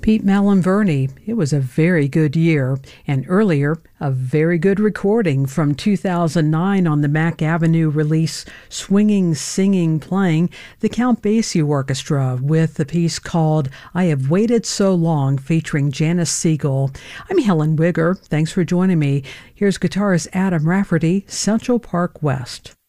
Pete Malinverni. It was a very good year, and earlier, a very good recording from 2009 on the Mack Avenue release Swinging, Singing, Playing, the Count Basie Orchestra with the piece called I Have Waited So Long featuring Janice Siegel. I'm Helen Wigger. Thanks for joining me. Here's guitarist Adam Rafferty, Central Park West.